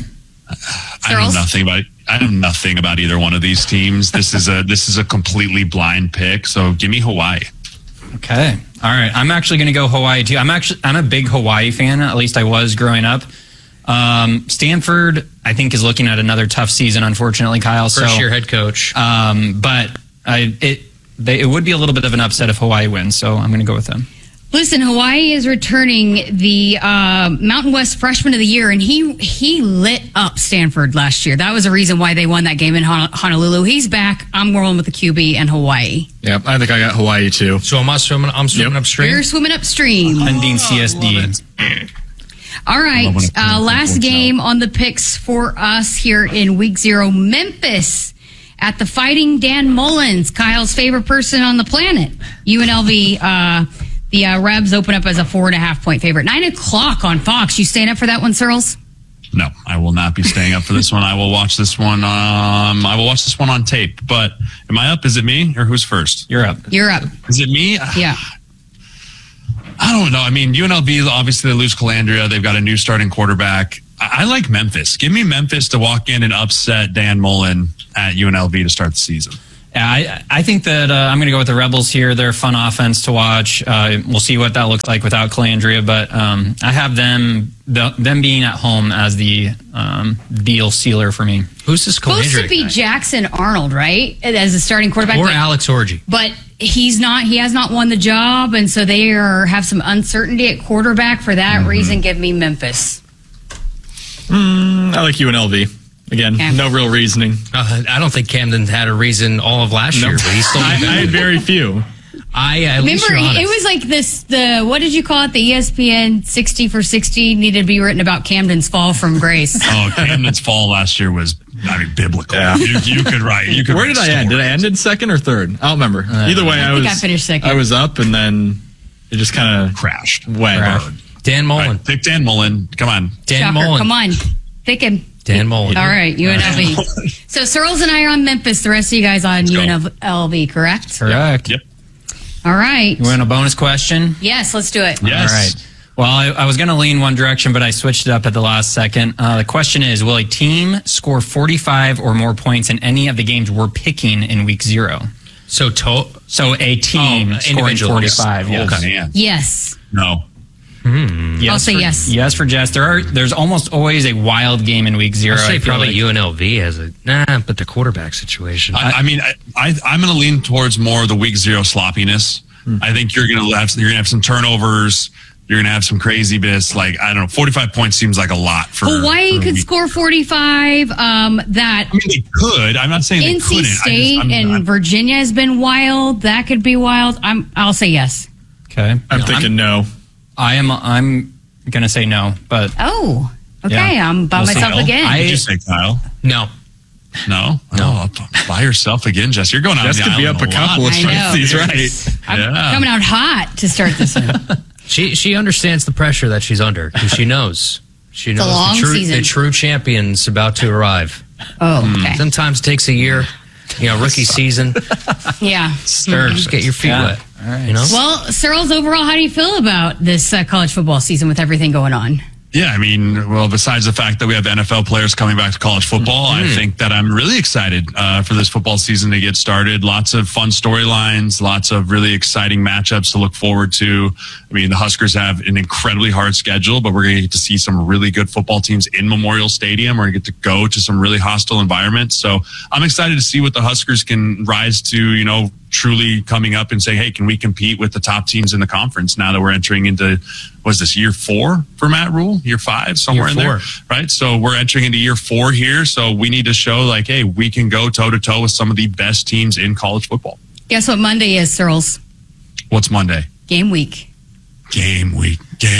I know nothing about either one of these teams. This is a completely blind pick. So give me Hawaii. Okay. All right. I'm actually going to go Hawaii too. I'm a big Hawaii fan. At least I was growing up. Stanford, I think, is looking at another tough season, unfortunately, Kyle. First year head coach. But it would be a little bit of an upset if Hawaii wins, so I'm going to go with them. Listen, Hawaii is returning the Mountain West Freshman of the Year, and he lit up Stanford last year. That was the reason why they won that game in Honolulu. He's back. I'm rolling with the QB and Hawaii. Yep, I think I got Hawaii too. So I'm swimming upstream? You're swimming upstream. Pending CSD. All right, last game on the picks for us here in Week 0. Memphis at the Fighting Dan Mullins, Kyle's favorite person on the planet. UNLV, the Rebs open up as a 4.5-point favorite. 9 o'clock on Fox. You staying up for that one, Searles? No, I will not be staying up for this one. I will watch this one. I will watch this one on tape. But am I up? Is it me or who's first? You're up. You're up. Is it me? Yeah. I don't know. I mean, UNLV, obviously they lose Calandria. They've got a new starting quarterback. I like Memphis. Give me Memphis to walk in and upset Dan Mullen at UNLV to start the season. Yeah, I think that I'm going to go with the Rebels here. They're a fun offense to watch. We'll see what that looks like without Calandria, but I have them being at home as the deal sealer for me. Who's this Calandria Supposed to be guy? Jackson Arnold, right? As a starting quarterback. Or but, Alex Orji. But he's not. He has not won the job, and so they have some uncertainty at quarterback. For that reason, give me Memphis. I like UNLV. Again, no real reasoning. I don't think Camden had a reason all of last year, but he still I had very few. At least Remember, you're honest. it was like this. What did you call it? The ESPN 60 for 60 needed to be written about Camden's fall from grace. Oh, Camden's fall last year was, biblical. Yeah. You could write. Where did I end? Did I end in second or third? I don't remember. Either way, I think I finished second. I was up, and then it just kind of crashed. Went. Dan Mullen. Right, pick Dan Mullen. Come on. Dan Shocker. Mullen. Come on. Pick him. Dan Mullen. All right, UNLV. So Searles and I are on Memphis. The rest of you guys on UNLV, correct? Correct. Yep. All right. You want a bonus question? Yes, let's do it. Yes. All right. Well, I was going to lean one direction, but I switched it up at the last second. The question is, will a team score 45 or more points in any of the games we're picking in week 0? So a team scoring individual. 45. Yes. Oh, man. Yes. No. Yes I'll say yes. Yes for Jess. There's almost always a wild game in week 0. I'll say I feel probably like. UNLV has but the quarterback situation. I'm going to lean towards more of the week 0 sloppiness. I think you're going to have some turnovers. You're going to have some crazy bits. Like, I don't know, 45 points seems like a lot for Hawaii for could week. score 45. That I mean, they could. I'm not saying they NC couldn't. State and Virginia has been wild. That could be wild. I'll say yes. Okay. I'm thinking no. I'm going to say no, but. Oh, okay. Yeah. I'm by myself again. Did you say Kyle? No. No? Oh, by yourself again, Jess. You're going out Jess on the could be island up a couple lot. of strikes. He's right. I'm Yeah. coming out hot to start this one. She understands the pressure that she's under because she knows. She knows a long season. the true champion's about to arrive. Oh, okay. Sometimes it takes a year, rookie season. Yeah. Just get your feet wet. All right. You know? Well, Searles, overall, how do you feel about this college football season with everything going on? Yeah, I mean, well, besides the fact that we have NFL players coming back to college football, I think that I'm really excited for this football season to get started. Lots of fun storylines, lots of really exciting matchups to look forward to. I mean, the Huskers have an incredibly hard schedule, but we're going to get to see some really good football teams in Memorial Stadium. We're going to get to go to some really hostile environments. So I'm excited to see what the Huskers can rise to, truly coming up and say, hey, can we compete with the top teams in the conference now that we're entering into, was this year 4 for Matt Rule? Year 5, somewhere in there, right? So we're entering into year 4 here. So we need to show like, hey, we can go toe to toe with some of the best teams in college football. Guess what Monday is, Searles? What's Monday? Game week. Game week.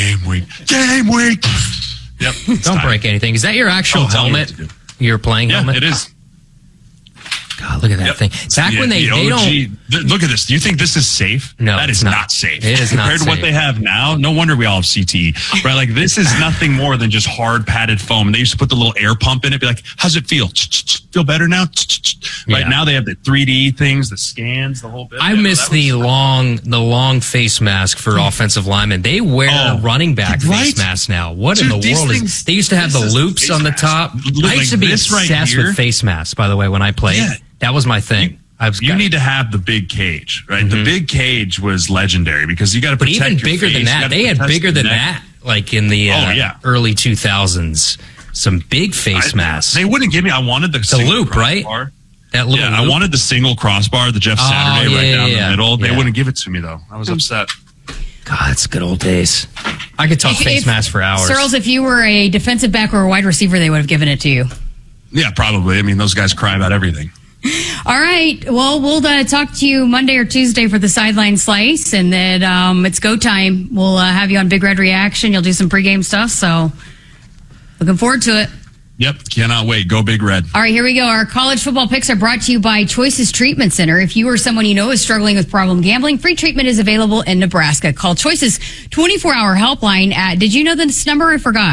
Yep. Don't break anything. Is that your actual helmet? Your playing helmet? It is. God, look at that thing. Back when they don't. Look at this. Do you think this is safe? No, that is it's not safe. It is not compared to what safe. they have now. No wonder we all have CTE, right? Like this is nothing more than just hard padded foam. And they used to put the little air pump in it. Be like, how's it feel? Feel better now? Right Yeah. now they have the 3D things, the scans, the whole bit. I miss the long face mask for offensive linemen. They wear running back face masks now. What in Dude, the these world things- is? They used to have the this is loops face on the mask. top. Look I used to like be this right obsessed here. with face masks. By the way, when I played, Yeah. that was my thing. You need to have the big cage, right? The big cage was legendary because you got to But protect even your bigger face, than you that, gotta they had protect bigger the than neck. that. Like in the early 2000s, some big face masks. They wouldn't give me. I wanted the single loop, right? crossbar. That little I loop? wanted the single crossbar, the Jeff Saturday right down the middle. They yeah. wouldn't give it to me though. I was upset. God, it's good old days. I could talk face masks for hours. Searles, if you were a defensive back or a wide receiver, they would have given it to you. Yeah, probably. I mean, those guys cry about everything. All right. Well, we'll talk to you Monday or Tuesday for the sideline slice, and then it's go time. We'll have you on Big Red Reaction. You'll do some pregame stuff, so looking forward to it. Yep, cannot wait. Go Big Red. All right, here we go. Our college football picks are brought to you by Choices Treatment Center. If you or someone you know is struggling with problem gambling, free treatment is available in Nebraska. Call Choices 24-hour helpline at, did you know this number? I forgot.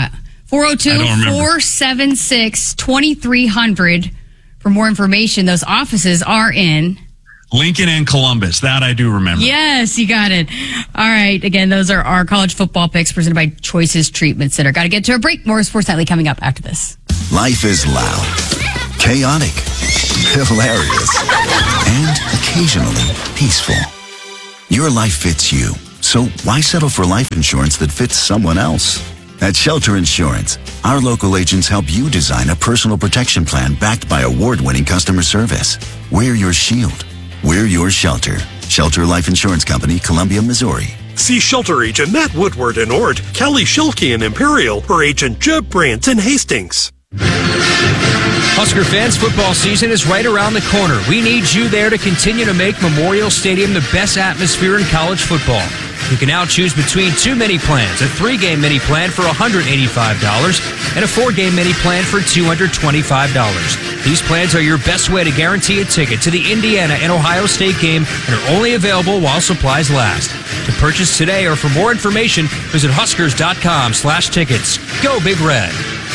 402-476-2300 for more information. Those offices are in Lincoln and Columbus. That I do remember. Yes, you got it. All right. Again, those are our college football picks presented by Choices Treatment Center. Got to get to a break. More Sports Nightly coming up after this. Life is loud, chaotic, hilarious, and occasionally peaceful. Your life fits you, so why settle for life insurance that fits someone else? At Shelter Insurance, our local agents help you design a personal protection plan backed by award-winning customer service. We're your shield. We're your shelter. Shelter Life Insurance Company, Columbia, Missouri. See Shelter Agent Matt Woodward in Ord, Kelly Schilke in Imperial, or Agent Jeb Brandt in Hastings. Husker fans, football season is right around the corner. We need you there to continue to make Memorial Stadium the best atmosphere in college football. You can now choose between 2 mini plans, a 3-game mini plan for $185 and a 4-game mini plan for $225. These plans are your best way to guarantee a ticket to the Indiana and Ohio State game and are only available while supplies last. To purchase today or for more information, visit Huskers.com/tickets. Go Big Red.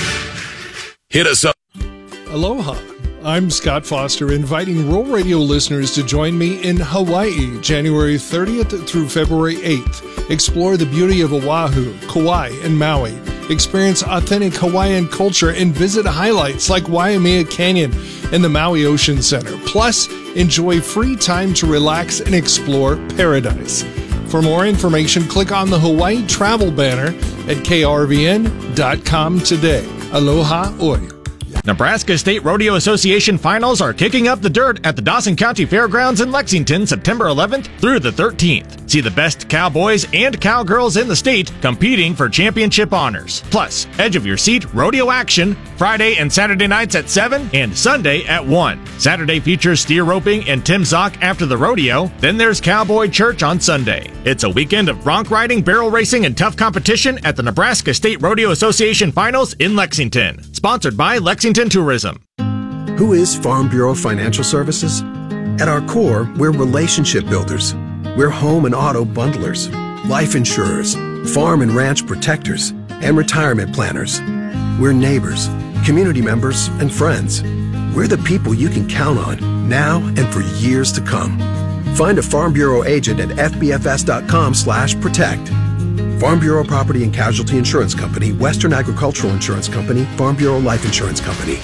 Hit us up. Aloha. I'm Scott Foster, inviting Roll Radio listeners to join me in Hawaii, January 30th through February 8th. Explore the beauty of Oahu, Kauai, and Maui. Experience authentic Hawaiian culture and visit highlights like Waimea Canyon and the Maui Ocean Center. Plus, enjoy free time to relax and explore paradise. For more information, click on the Hawaii travel banner at krvn.com today. Aloha oi. Nebraska State Rodeo Association finals are kicking up the dirt at the Dawson County Fairgrounds in Lexington, September 11th through the 13th. See the best cowboys and cowgirls in the state competing for championship honors. Plus, edge of your seat rodeo action Friday and Saturday nights at 7 and Sunday at 1. Saturday features steer roping and Tim Zock after the rodeo. Then there's Cowboy Church on Sunday. It's a weekend of bronc riding, barrel racing, and tough competition at the Nebraska State Rodeo Association finals in Lexington. Sponsored by Lexington Tourism. Who is Farm Bureau Financial Services? At our core, we're relationship builders. We're home and auto bundlers, life insurers, farm and ranch protectors, and retirement planners. We're neighbors, community members, and friends. We're the people you can count on now and for years to come. Find a Farm Bureau agent at fbfs.com/protect. Farm Bureau Property and Casualty Insurance Company, Western Agricultural Insurance Company, Farm Bureau Life Insurance Company.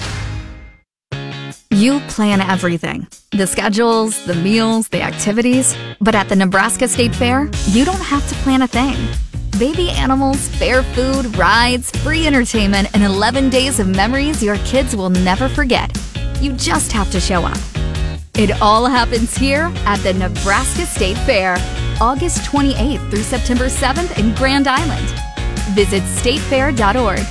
You plan everything. The schedules, the meals, the activities. But at the Nebraska State Fair, you don't have to plan a thing. Baby animals, fair food, rides, free entertainment, and 11 days of memories your kids will never forget. You just have to show up. It all happens here at the Nebraska State Fair, August 28th through September 7th in Grand Island. Visit statefair.org.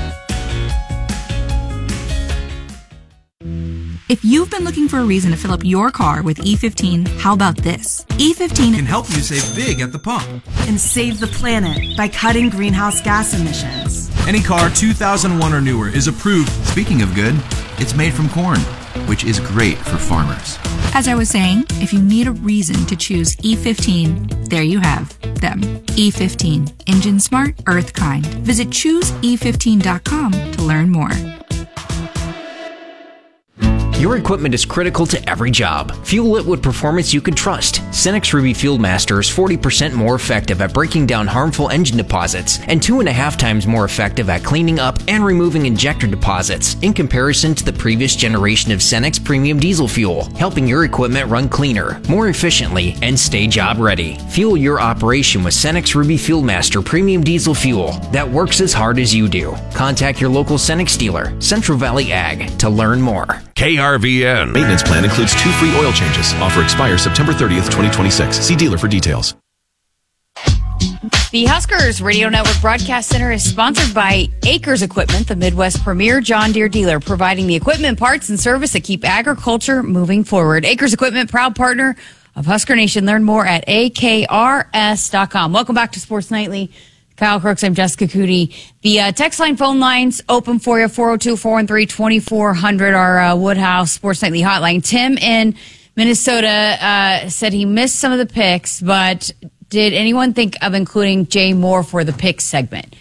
If you've been looking for a reason to fill up your car with E15, how about this? E15 can help you save big at the pump and save the planet by cutting greenhouse gas emissions. Any car 2001 or newer is approved. Speaking of good, it's made from corn, which is great for farmers. As I was saying, if you need a reason to choose E15, there you have them. E15, engine smart, earth kind. Visit chooseE15.com to learn more. Your equipment is critical to every job. Fuel it with performance you can trust. Cenex Ruby Fuel Master is 40% more effective at breaking down harmful engine deposits and 2.5 times more effective at cleaning up and removing injector deposits in comparison to the previous generation of Cenex Premium Diesel Fuel, helping your equipment run cleaner, more efficiently, and stay job ready. Fuel your operation with Cenex Ruby Fuel Master Premium Diesel Fuel that works as hard as you do. Contact your local Cenex dealer, Central Valley Ag, to learn more. KRVN. Maintenance plan includes 2 free oil changes. Offer expires September 30th, 2026. See dealer for details. The Huskers Radio Network Broadcast Center is sponsored by Acres Equipment, the Midwest premier John Deere dealer, providing the equipment, parts, and service that keep agriculture moving forward. Acres Equipment, proud partner of Husker Nation. Learn more at akrs.com. Welcome back to Sports Nightly. Kyle Crooks, I'm Jessica Cootie. The text line phone lines open for you, 402-413-2400, our Woodhouse Sports Nightly hotline. Tim in Minnesota said he missed some of the picks, but did anyone think of including Jay Moore for the picks segment?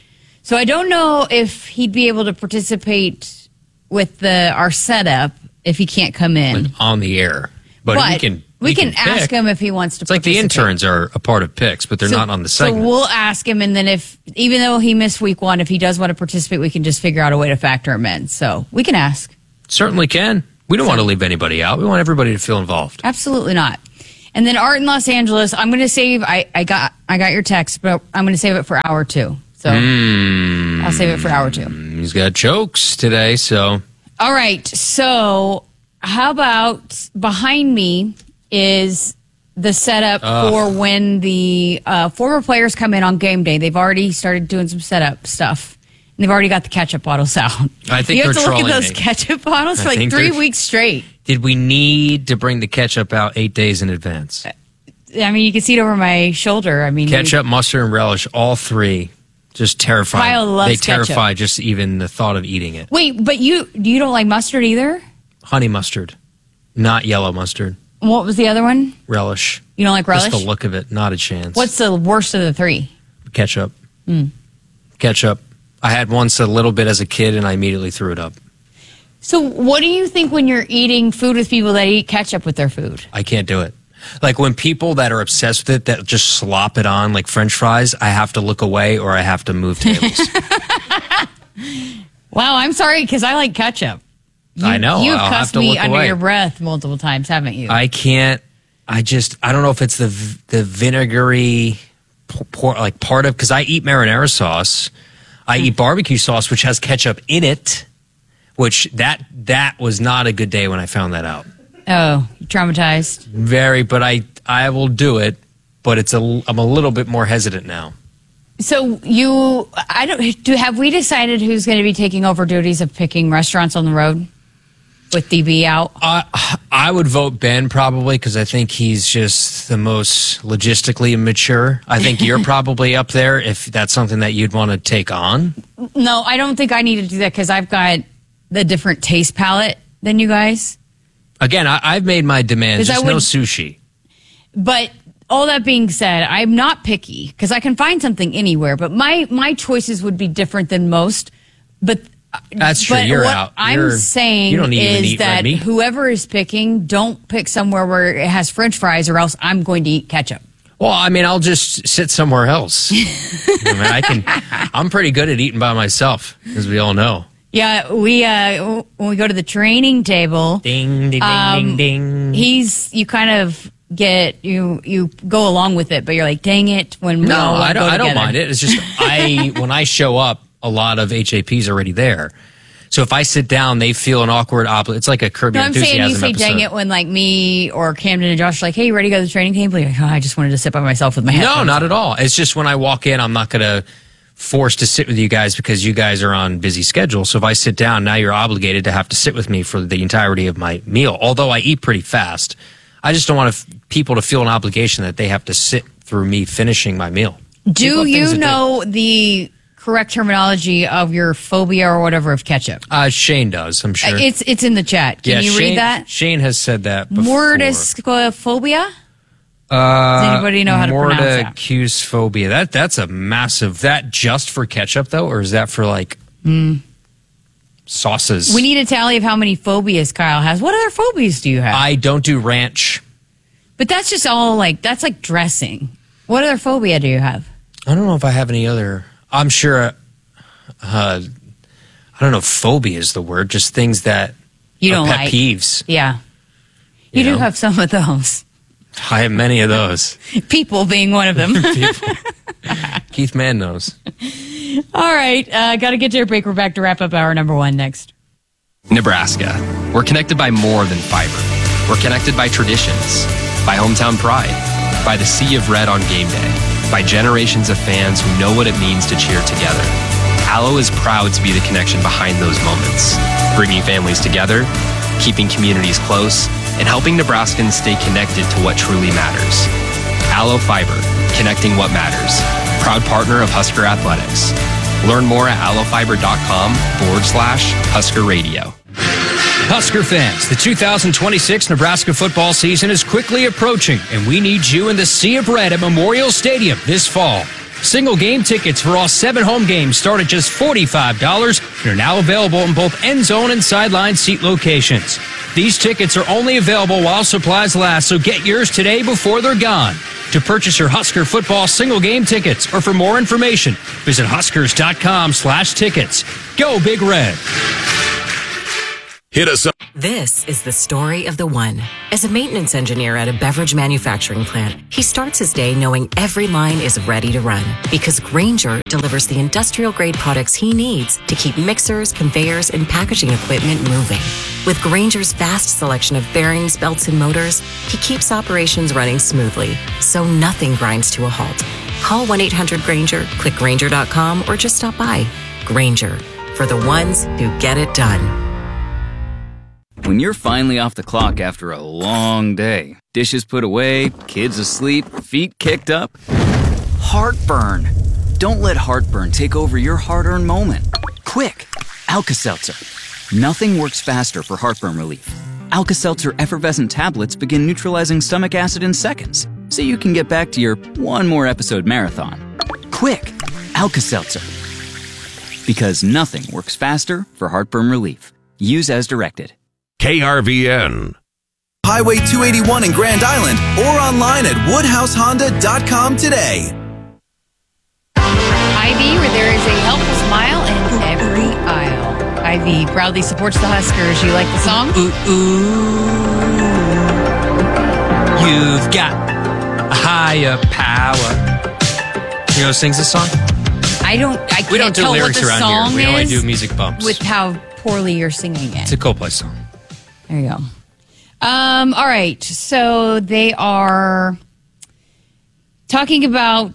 So I don't know if he'd be able to participate with our setup if he can't come in on the air. But we can ask him if he wants to. It's like the interns are a part of picks, but they're not on the segment. So we'll ask him, and then even though he missed week 1, if he does want to participate, we can just figure out a way to factor him in. So we can ask. Certainly can. We don't want to leave anybody out. We want everybody to feel involved. Absolutely not. And then Art in Los Angeles, I'm going to save. I got your text, but I'm going to save it for hour 2. So I'll save it for hour 2. He's got jokes today, so. All right. So how about behind me is the setup for when the former players come in on game day. They've already started doing some setup stuff. And they've already got the ketchup bottles out. I think you have to look at trolling those me. ketchup bottles for like 3 weeks straight. Did we need to bring the ketchup out 8 days in advance? I mean, you can see it over my shoulder. I mean, Ketchup, mustard, and relish, all 3. Just terrifying. Kyle loves they terrify ketchup. just even the thought of eating it. Wait, but you don't like mustard either? Honey mustard, not yellow mustard. What was the other one? Relish. You don't like relish? Just the look of it, not a chance. What's the worst of the 3? Ketchup. Ketchup. I had once a little bit as a kid, and I immediately threw it up. So what do you think when you're eating food with people that eat ketchup with their food? I can't do it. Like when people that are obsessed with it, that just slop it on like French fries, I have to look away or I have to move tables. Wow, I'm sorry, because I like ketchup. I know. You've I'll have cussed to me look under away. your breath multiple times, haven't you? I can't. I don't know if it's the vinegary part of, because I eat marinara sauce. I eat barbecue sauce, which has ketchup in it, which that was not a good day when I found that out. Oh, you're traumatized. Very, but I will do it, but I'm a little bit more hesitant now. So have we decided who's going to be taking over duties of picking restaurants on the road with DB out? I would vote Ben probably because I think he's just the most logistically immature. I think you're probably up there if that's something that you'd want to take on. No, I don't think I need to do that because I've got the different taste palette than you guys. Again, I've made my demands. 'Cause Just no sushi. But all that being said, I'm not picky because I can find something anywhere. But my choices would be different than most. But that's true. But You're what out. I'm saying you don't even is eat that red meat. whoever is picking, don't pick somewhere where it has French fries, or else I'm going to eat ketchup. Well, I mean, I'll just sit somewhere else. I'm pretty good at eating by myself, as we all know. Yeah, we when we go to the training table, ding ding ding ding. You kind of get you go along with it, but you're like, dang it, when we all I go don't together. mind it. It's just when I show up, a lot of HAP's already there. So if I sit down, they feel an awkward It's like a Curb Your No, I'm saying Enthusiasm you say, episode. dang it, when like me or Camden and Josh are like, hey, you ready to go to the training table? You're like, oh, I just wanted to sit by myself with my headphones. No, not at all. It's just when I walk in, I'm not going to force to sit with you guys because you guys are on busy schedules. So if I sit down, now you're obligated to have to sit with me for the entirety of my meal. Although I eat pretty fast, I just don't want people to feel an obligation that they have to sit through me finishing my meal. Do you know the correct terminology of your phobia or whatever of ketchup? Shane does, I'm sure. It's in the chat. Can you read that? Shane has said that before. Mordiscophobia? Does anybody know how to pronounce that? Mordicusphobia. That's a massive. That just for ketchup though, or is that for like sauces? We need a tally of how many phobias Kyle has. What other phobias do you have? I don't do ranch. But that's just all that's like dressing. What other phobia do you have? I don't know if I have any other. I'm sure. I don't know. If phobia is the word. Just things that you are don't pet like. peeves. Yeah, you do have some of those. I have many of those. People being one of them. Keith Mann knows. All right, got to get to your break. We're back to wrap up hour number 1 next. Nebraska. We're connected by more than fiber. We're connected by traditions, by hometown pride, by the sea of red on game day, by generations of fans who know what it means to cheer together. Allo is proud to be the connection behind those moments, bringing families together, keeping communities close, and helping Nebraskans stay connected to what truly matters. Allo Fiber, connecting what matters. Proud partner of Husker Athletics. Learn more at allofiber.com/Husker Radio. Husker fans, the 2026 Nebraska football season is quickly approaching, and we need you in the Sea of Red at Memorial Stadium this fall. Single game tickets for all 7 home games start at just $45 and are now available in both end zone and sideline seat locations. These tickets are only available while supplies last, so get yours today before they're gone. To purchase your Husker football single game tickets or for more information, visit huskers.com/tickets. Go Big Red. Hit us up. This is the story of the one. As a maintenance engineer at a beverage manufacturing plant, he starts his day knowing every line is ready to run because Grainger delivers the industrial-grade products he needs to keep mixers, conveyors, and packaging equipment moving. With Grainger's vast selection of bearings, belts, and motors, he keeps operations running smoothly, so nothing grinds to a halt. Call 1-800-GRAINGER, click Grainger.com, or just stop by. Grainger, for the ones who get it done. When you're finally off the clock after a long day, dishes put away, kids asleep, feet kicked up, heartburn. Don't let heartburn take over your hard-earned moment. Quick, Alka-Seltzer. Nothing works faster for heartburn relief. Alka-Seltzer effervescent tablets begin neutralizing stomach acid in seconds, so you can get back to your one more episode marathon. Quick, Alka-Seltzer. Because nothing works faster for heartburn relief. Use as directed. KRVN. Highway 281 in Grand Island or online at woodhousehonda.com today. Ivy, where there is a helpful smile in every aisle. Ivy proudly supports the Huskers. You like the song? You've got a higher power. You know who sings this song? I We don't can't do tell lyrics what the around song here. We only is do music bumps. with how poorly you're singing it. It's a Coldplay song. There you go. All right. So they are talking about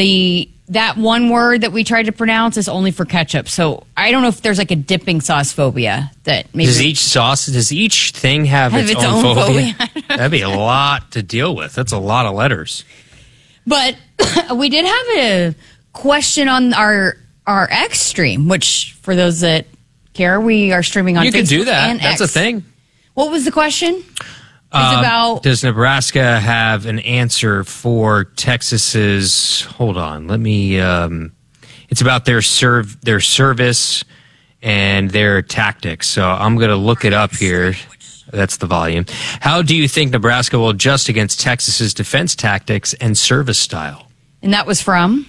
that one word that we tried to pronounce is only for ketchup. So I don't know if there's like a dipping sauce phobia that maybe Does each thing have its own phobia? That'd be a lot to deal with. That's a lot of letters. But we did have a question on our X stream, which for those that care, we are streaming on Facebook. You can do that. And That's X. a thing. What was the question? It's about does Nebraska have an answer for Texas's? Hold on, let me. It's about their service and their tactics. So I'm going to look it up here. That's the volume. How do you think Nebraska will adjust against Texas's defense tactics and service style? And that was from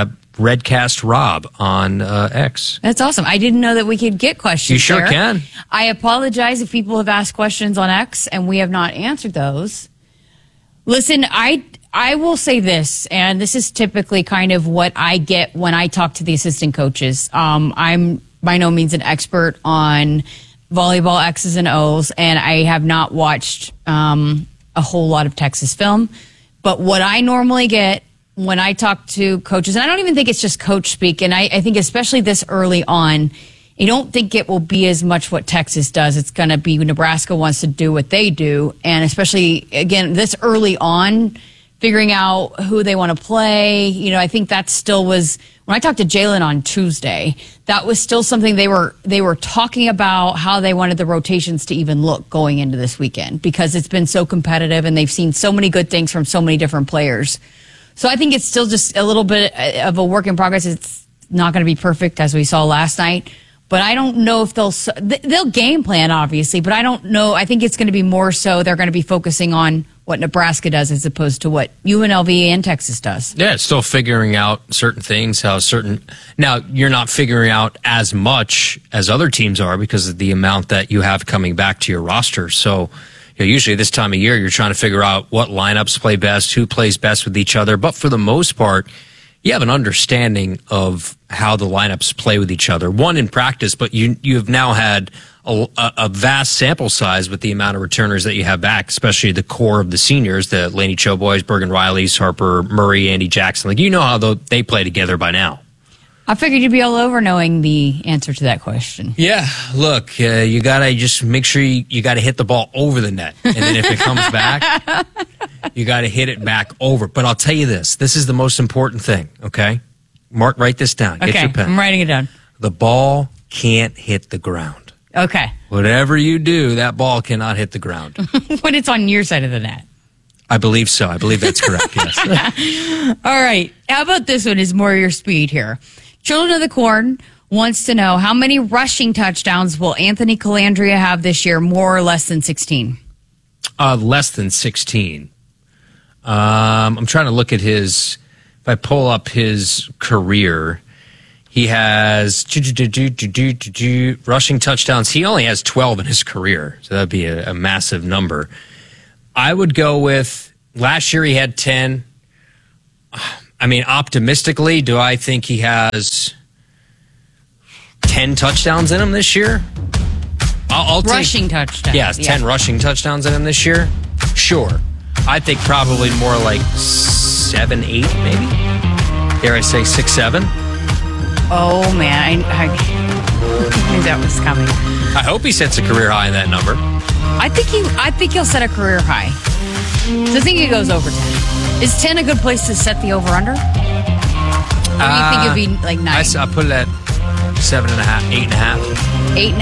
Redcast Rob on X. That's awesome. I didn't know that we could get questions. You sure there. can. I apologize if people have asked questions on X and we have not answered those. Listen, I will say this, and this is typically kind of what I get when I talk to the assistant coaches. I'm by no means an expert on volleyball X's and O's, and I have not watched a whole lot of Texas film. But what I normally get when I talk to coaches, and I don't even think it's just coach speak, and I think especially this early on, I don't think it will be as much what Texas does. It's going to be Nebraska wants to do what they do, and especially, again, this early on, figuring out who they want to play. You know, I think that still was, when I talked to Jalen on Tuesday, that was still something they were talking about, how they wanted the rotations to even look going into this weekend, because it's been so competitive and they've seen so many good things from so many different players. So I think it's still just a little bit of a work in progress. It's not going to be perfect, as we saw last night. But I don't know if they'll game plan, obviously. But I don't know. I think it's going to be more so they're going to be focusing on what Nebraska does as opposed to what UNLV and Texas does. Yeah, it's still figuring out certain things, now you're not figuring out as much as other teams are because of the amount that you have coming back to your roster. So, usually this time of year, you're trying to figure out what lineups play best, who plays best with each other. But for the most part, you have an understanding of how the lineups play with each other. One in practice, but you've now had a vast sample size with the amount of returners that you have back, especially the core of the seniors, the Laney Cho boys, Bergen Rileys, Harper Murray, Andy Jackson. Like, you know how they play together by now. I figured you'd be all over knowing the answer to that question. Yeah, look, you got to just make sure you got to hit the ball over the net. And then if it comes back, you got to hit it back over. But I'll tell you this is the most important thing, okay? Mark, write this down. Get your pen. I'm writing it down. The ball can't hit the ground. Okay. Whatever you do, that ball cannot hit the ground. When it's on your side of the net. I believe so. I believe that's correct, yes. All right. How about this one is more your speed here. Children of the Corn wants to know how many rushing touchdowns will Anthony Calandria have this year, more or less than 16? Less than 16. I'm trying to look at his, if I pull up his career, he has rushing touchdowns. He only has 12 in his career, so that'd be a massive number. I would go with, last year he had 10. I mean, optimistically, do I think he has 10 touchdowns in him this year? I'll rushing touchdowns. Yeah, 10 rushing touchdowns in him this year? Sure. I think probably more like 7, 8, maybe. Dare I say 6, 7? Oh, man. I knew that was coming. I hope he sets a career high in that number. I think he'll set a career high. So I think he goes over 10. Is 10 a good place to set the over-under? Or do you think it'd be like 9? I'll put it at 7.5, 8.5. 8.5.